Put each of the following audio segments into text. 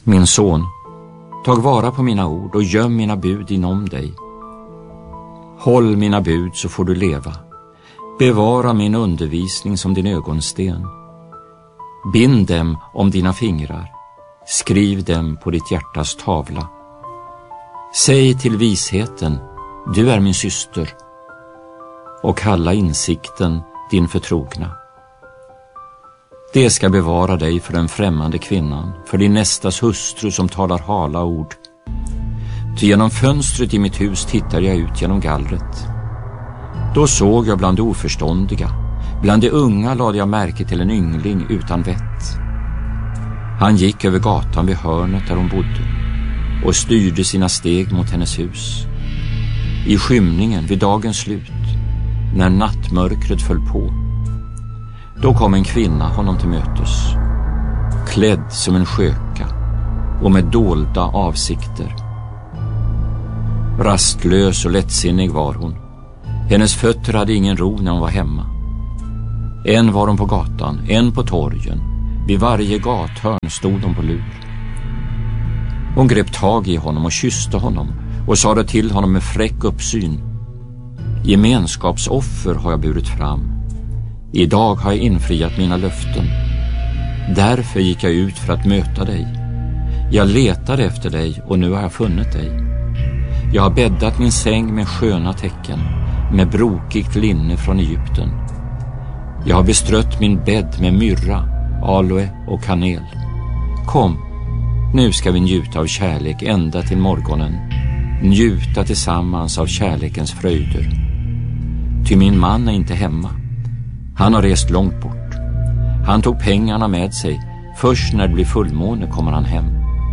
Min son, tag vara på mina ord och göm mina bud inom dig. Håll mina bud så får du leva. Bevara min undervisning som din ögonsten. Bind dem om dina fingrar. Skriv dem på ditt hjärtas tavla. Säg till visheten, du är min syster. Och kalla insikten din förtrogna. Det ska bevara dig för den främmande kvinnan, för din nästas hustru som talar hala ord. Ty genom fönstret i mitt hus tittar jag ut genom gallret. Då såg jag bland de oförståndiga, bland de unga lade jag märke till en yngling utan vett. Han gick över gatan vid hörnet där hon bodde och styrde sina steg mot hennes hus. I skymningen vid dagens slut, när nattmörkret föll på, då kom en kvinna honom till mötes, klädd som en sköka och med dolda avsikter. Rastlös och lättsinnig var hon. Hennes fötter hade ingen ro när hon var hemma. En var hon på gatan, en på torgen. Vid varje gathörn stod hon på lur. Hon grep tag i honom och kysste honom och sade till honom med fräck uppsyn: gemenskapsoffer har jag burit fram. Idag har jag infriat mina löften. Därför gick jag ut för att möta dig. Jag letade efter dig och nu har jag funnit dig. Jag har bäddat min säng med sköna tecken, med brokigt linne från Egypten. Jag har bestrött min bädd med myrra, aloe och kanel. Kom, nu ska vi njuta av kärlek ända till morgonen. Njuta tillsammans av kärlekens fröjder. Ty min man är inte hemma. Han har rest långt bort. Han tog pengarna med sig. Först när det blir fullmåne kommer han hem.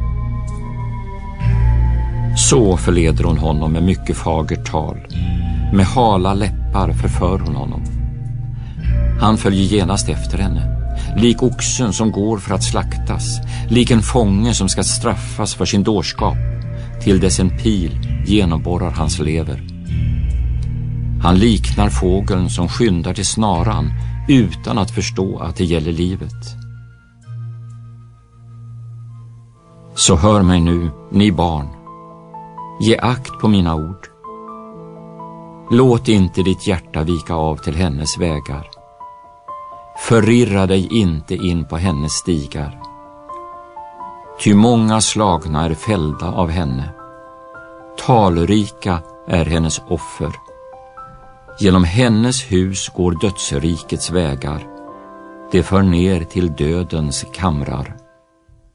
Så förleder hon honom med mycket fagert tal. Med hala läppar förför hon honom. Han följer genast efter henne. Lik oxen som går för att slaktas. Lik en fånge som ska straffas för sin dårskap. Till dess en pil genomborrar hans lever. Han liknar fågeln som skyndar till snaran utan att förstå att det gäller livet. Så hör mig nu, ni barn. Ge akt på mina ord. Låt inte ditt hjärta vika av till hennes vägar. Förirra dig inte in på hennes stigar. Ty många slagna är fällda av henne. Talrika är hennes offer. Genom hennes hus går dödsrikets vägar. Det för ner till dödens kamrar.